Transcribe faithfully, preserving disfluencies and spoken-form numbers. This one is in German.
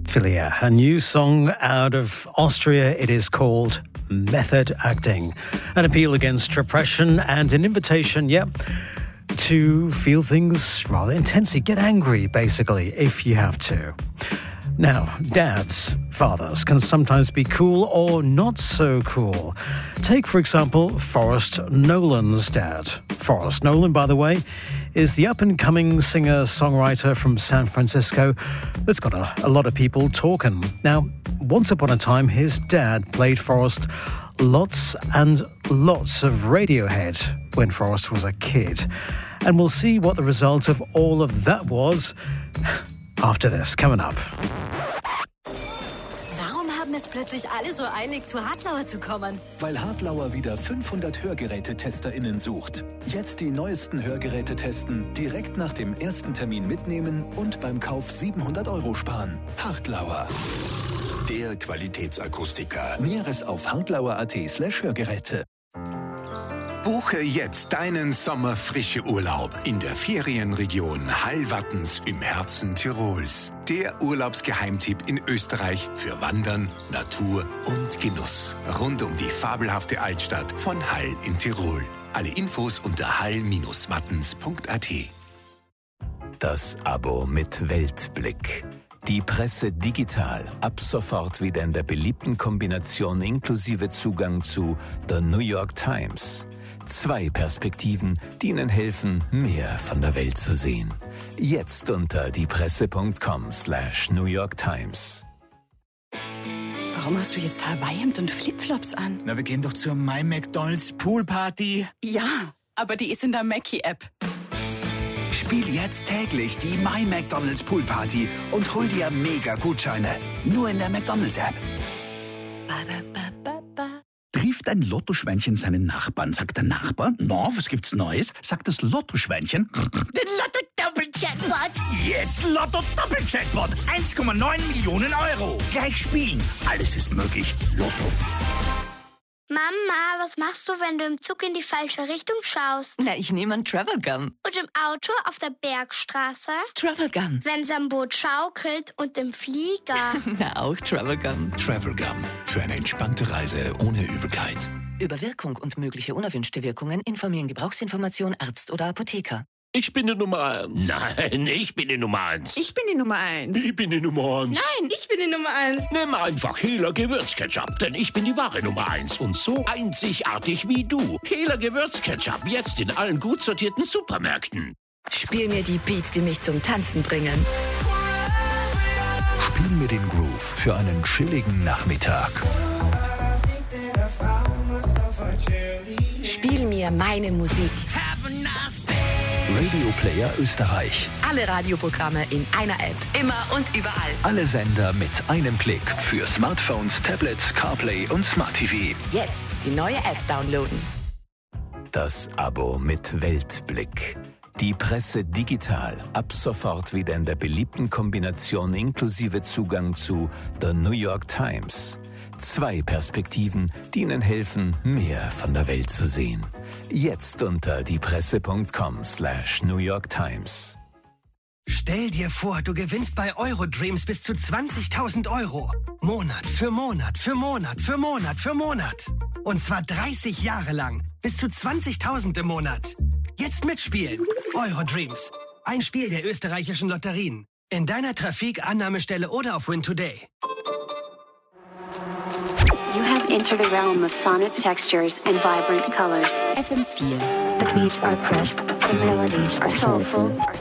Filia, a new song out of Austria. It is called Method Acting, an appeal against repression and an invitation, yeah, to feel things rather intensely, get angry, basically, if you have to. Now, dads, fathers, can sometimes be cool or not so cool. Take, for example, Forrest Nolan's dad. Forrest Nolan, by the way, is the up-and-coming singer-songwriter from San Francisco that's got a, a lot of people talking. Now, once upon a time, his dad played Forrest lots and lots of Radiohead when Forrest was a kid. And we'll see what the result of all of that was after this, coming up. Warum haben es plötzlich alle so eilig, zu Hartlauer zu kommen? Weil Hartlauer wieder fünfhundert Hörgeräte-TesterInnen sucht. Jetzt die neuesten Hörgeräte testen, direkt nach dem ersten Termin mitnehmen und beim Kauf siebenhundert Euro sparen. Hartlauer. Der Qualitätsakustiker. Näheres auf hartlauer.at slash Hörgeräte. Buche jetzt deinen sommerfrische Urlaub in der Ferienregion Hallwattens im Herzen Tirols. Der Urlaubsgeheimtipp in Österreich für Wandern, Natur und Genuss. Rund um die fabelhafte Altstadt von Hall in Tirol. Alle Infos unter hall Bindestrich wattens Punkt a t. Das Abo mit Weltblick. Die Presse digital, ab sofort wieder in der beliebten Kombination inklusive Zugang zu The New York Times. Zwei Perspektiven, die Ihnen helfen, mehr von der Welt zu sehen. Jetzt unter diepresse.com slash New York Times. Warum hast du jetzt Hawaii-Hemd und Flipflops an? Na, wir gehen doch zur My McDonald's Poolparty. Ja, aber die ist in der Mackie-App. Spiel jetzt täglich die My McDonald's Poolparty und hol dir Mega-Gutscheine. Nur in der McDonald's-App. Trifft ein Lottoschweinchen seinen Nachbarn, sagt der Nachbar, na, was gibt's Neues? Sagt das Lottoschweinchen, den Lotto-Doppel-Jackpot. Jetzt Lotto-Doppel-Jackpot, eins Komma neun Millionen Euro. Gleich spielen, alles ist möglich. Lotto. Mama, was machst du, wenn du im Zug in die falsche Richtung schaust? Na, ich nehme einen Travel Gun. Und im Auto auf der Bergstraße? Travel Gun. Wenn's am Boot schaukelt und im Flieger? Na, auch Travel Gun. Travel Gum. Für eine entspannte Reise ohne Übelkeit. Über Wirkung und mögliche unerwünschte Wirkungen informieren Gebrauchsinformation, Arzt oder Apotheker. Ich bin die Nummer eins. Nein, ich bin die Nummer eins. Ich bin die Nummer eins. Ich bin die Nummer eins. Nein, ich bin die Nummer eins. Nimm einfach Hela Gewürzketchup, denn ich bin die wahre Nummer eins und so einzigartig wie du. Hela Gewürzketchup, jetzt in allen gut sortierten Supermärkten. Spiel mir die Beats, die mich zum Tanzen bringen. Spiel mir den Groove für einen chilligen Nachmittag. Spiel mir meine Musik. Radio Player Österreich. Alle Radioprogramme in einer App. Immer und überall. Alle Sender mit einem Klick. Für Smartphones, Tablets, CarPlay und Smart T V. Jetzt die neue App downloaden. Das Abo mit Weltblick. Die Presse digital, ab sofort wieder in der beliebten Kombination inklusive Zugang zu The New York Times. Zwei Perspektiven, die Ihnen helfen, mehr von der Welt zu sehen. Jetzt unter diepresse.com slash New York Times. Stell dir vor, du gewinnst bei Eurodreams bis zu zwanzigtausend Euro. Monat für Monat für Monat für Monat für Monat. Und zwar dreißig Jahre lang. Bis zu zwanzigtausend im Monat. Jetzt mitspielen. Eurodreams. Ein Spiel der österreichischen Lotterien. In deiner Trafik, Annahmestelle oder auf Win Today. You have entered a realm of sonic textures and vibrant colors. F M vier. The beats are crisp, the melodies are soulful.